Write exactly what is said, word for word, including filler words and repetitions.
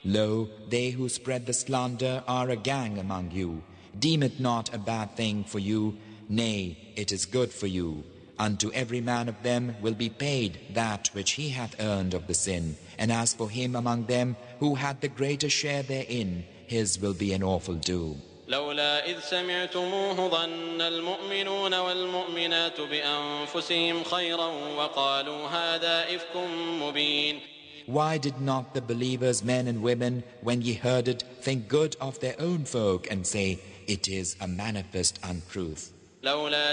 Lo, they who spread the slander are a gang among you. Deem it not a bad thing for you, nay, it is good for you. Unto every man of them will be paid that which he hath earned of the sin. And as for him among them who had the greater share therein, his will be an awful doom. لولا إذ سمعتموه ظن المؤمنون والمؤمنات بأنفسهم خيرا وقالوا هذا إفك مبين. Why did not the believers, men and women, when ye heard it, think good of their own folk and say, it is a manifest untruth? لولا